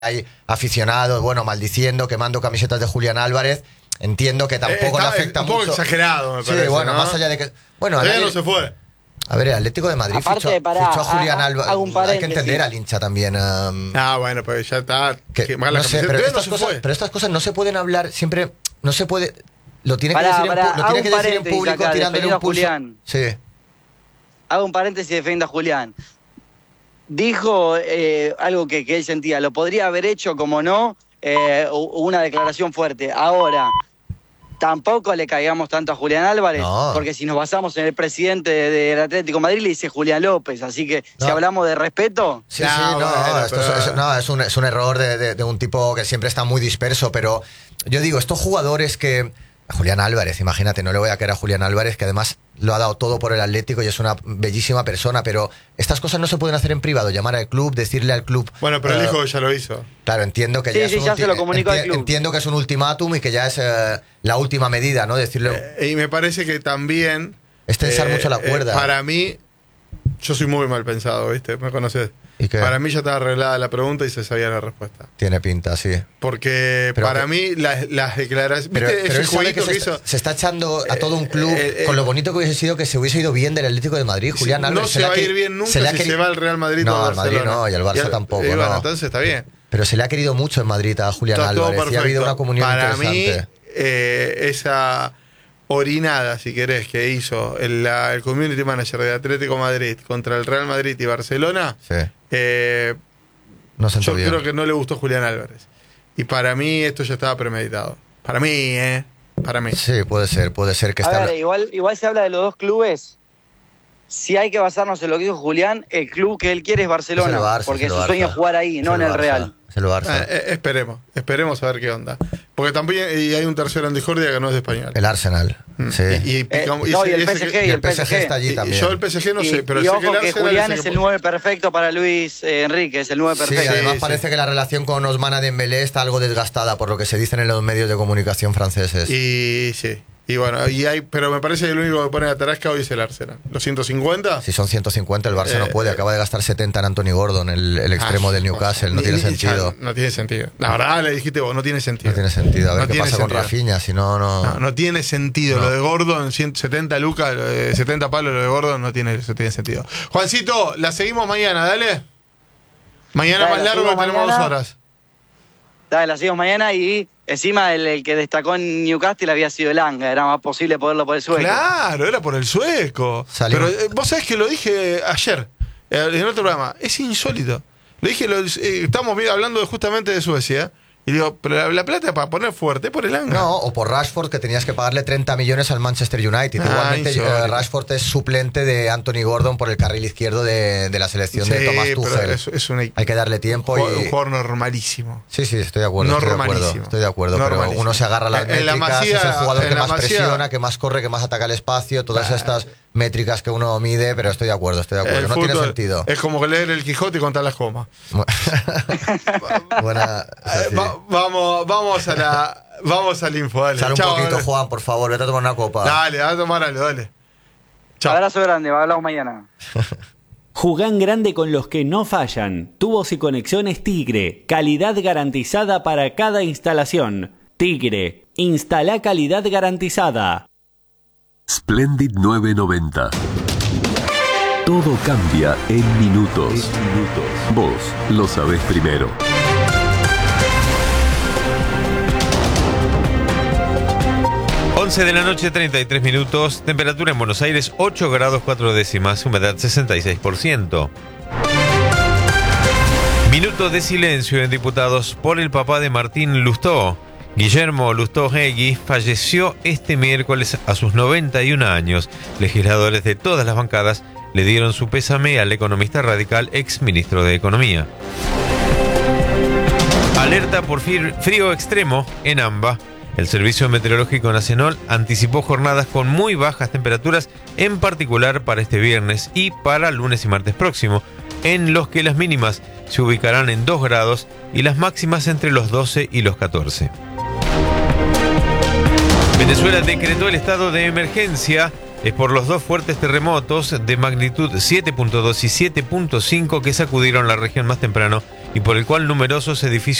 hay aficionados, bueno, maldiciendo, quemando camisetas de Julián Álvarez. Entiendo que tampoco le afecta mucho. Un poco exagerado, me parece. Sí, bueno, ¿no? más allá de que... Bueno, no se fue. A ver, el Atlético de Madrid fichó a Julián Álvarez. Hay que entender al hincha también. Bueno, pues ya está. No sé, pero estas cosas no se pueden hablar siempre. No se puede. Lo tiene que decir en público acá, tirándole un pulso. Julián. Sí. Hago un paréntesis y defienda a Julián. Dijo algo que él sentía. Lo podría haber hecho, como no, una declaración fuerte. Ahora, tampoco le caigamos tanto a Julián Álvarez, porque si nos basamos en el presidente del Atlético de Madrid, le dice Julián López. Así que, si hablamos de respeto... Sí, es un error de un tipo que siempre está muy disperso, pero yo digo, estos jugadores que... Julián Álvarez, imagínate, no le voy a caer a Julián Álvarez, que además lo ha dado todo por el Atlético y es una bellísima persona, pero estas cosas no se pueden hacer en privado, llamar al club, decirle al club... Bueno, pero el hijo ya lo hizo. Claro, entiendo que ya se lo comunicó al club. Entiendo que es un ultimátum y que ya es la última medida, ¿no? Decirle... Y me parece que también... Es tensar mucho la cuerda. Para mí, yo soy muy mal pensado, ¿viste? ¿Me conoces? Para mí ya estaba arreglada la pregunta y se sabía la respuesta. Tiene pinta, sí. Porque para mí las declaraciones... Pero él sabe que se está echando a todo un club con lo bonito que hubiese sido que se hubiese ido bien del Atlético de Madrid. Julián Álvarez. No se va a ir bien nunca si se va al Real Madrid o al Madrid no, y al Barça tampoco. Bueno, entonces está bien. Pero se le ha querido mucho en Madrid a Julián Álvarez y ha habido una comunión interesante. Para mí, esa orinada, si querés, que hizo el community manager de Atlético Madrid contra el Real Madrid y Barcelona, yo creo que no le gustó Julián Álvarez. Y para mí esto ya estaba premeditado. Para mí, para mí. Sí, puede ser que esté... Igual se habla de los dos clubes. Si hay que basarnos en lo que dijo Julián, el club que él quiere es Barcelona, porque su sueño es jugar ahí, no en el Real. Esperemos a ver qué onda. Porque también hay un tercero en discordia que no es de Español. El Arsenal. Sí. Y el PSG está allí también. Yo el PSG no sé, pero y sé ojo que el que Arsenal Julián es el 9 perfecto para Luis Enrique, es el 9 perfecto. Sí, además parece que la relación con Ousmane Dembélé está algo desgastada por lo que se dicen en los medios de comunicación franceses. Y sí. Y bueno, pero me parece que el único que pone a Tarasca hoy es el Arsenal. ¿Los 150? Si son 150, el Barça no puede. Acaba de gastar 70 en Anthony Gordon, el extremo del Newcastle. No tiene sentido. No tiene sentido. La verdad, le dijiste vos, no tiene sentido. No tiene sentido. A ver qué pasa con Rafinha, si no... No tiene sentido. Lo de Gordon, 170 lucas, 70 palos, lo de Gordon no tiene sentido. Juancito, la seguimos mañana, dale. Mañana más largo, tenemos 2 horas. Dale, la seguimos mañana y... Encima el que destacó en Newcastle había sido Elanga, era más posible poderlo por el sueco. Claro, era por el sueco. Pero vos sabés que lo dije ayer, en otro programa, es insólito. Lo dije, estamos hablando justamente de Suecia. Y digo, pero la plata para poner fuerte por Elanga. No, o por Rashford, que tenías que pagarle 30 millones al Manchester United. Igualmente, Rashford es suplente de Anthony Gordon por el carril izquierdo de la selección de Thomas Tuchel. Hay que darle tiempo. Un jugador normalísimo. Sí, estoy de acuerdo. Estoy de acuerdo, pero uno se agarra a las métricas, es el jugador que más presiona, que más corre, que más ataca el espacio, todas estas métricas que uno mide, pero estoy de acuerdo. No tiene sentido. Es como leer el Quijote y contar las comas. Vamos al info, dale. Sal un poquito, Juan, por favor, vete a tomar una copa. Dale, a tomar algo, dale. Chao. Abrazo grande, hablamos mañana. Jugán grande con los que no fallan. Tubos y conexiones Tigre. Calidad garantizada para cada instalación. Tigre. Instala calidad garantizada. Splendid 990. Todo cambia en minutos. Vos lo sabés primero. 11 de la noche, 33 minutos. Temperatura en Buenos Aires, 8 grados 4 décimas. Humedad 66%. Minuto de silencio en Diputados por el papá de Martín Lustó. Guillermo Lustó Hegui falleció este miércoles a sus 91 años. Legisladores de todas las bancadas le dieron su pésame al economista radical ex ministro de Economía. Alerta por frío extremo en AMBA. El Servicio Meteorológico Nacional anticipó jornadas con muy bajas temperaturas, en particular para este viernes y para lunes y martes próximo, en los que las mínimas se ubicarán en 2 grados y las máximas entre los 12 y los 14. Venezuela decretó el estado de emergencia por los 2 fuertes terremotos de magnitud 7.2 y 7.5 que sacudieron la región más temprano y por el cual numerosos edificios